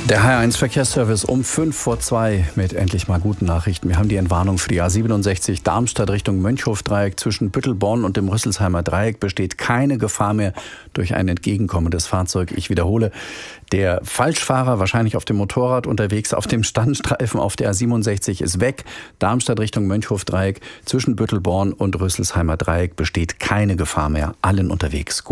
Der HR1 Verkehrsservice um 1:05 mit endlich mal guten Nachrichten. Wir haben die Entwarnung für die A67 Darmstadt Richtung Mönchhofdreieck. Zwischen Büttelborn und dem Rüsselsheimer Dreieck besteht keine Gefahr mehr durch ein entgegenkommendes Fahrzeug. Ich wiederhole, der Falschfahrer, wahrscheinlich auf dem Motorrad unterwegs, auf dem Standstreifen auf der A67 ist weg. Darmstadt Richtung Mönchhofdreieck zwischen Büttelborn und Rüsselsheimer Dreieck besteht keine Gefahr mehr. Allen unterwegs.